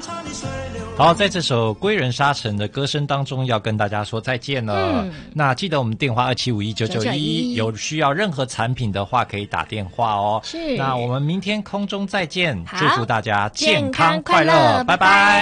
好，在这首《归人沙城》的歌声当中，要跟大家说再见了。那记得我们电话27519991，有需要任何产品的话，可以打电话哦。 是， 那我们明天空中再见， 好， 祝福大家健康快乐，拜拜。